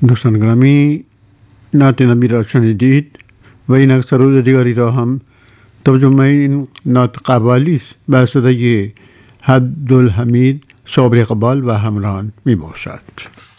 دوستان گرامی، نعت نبی را شنیدید و این سرود دیگری را هم ترجمه این نعت قوالی است به صدای عبدالحمید صابری اقبال و همراهان می باشد.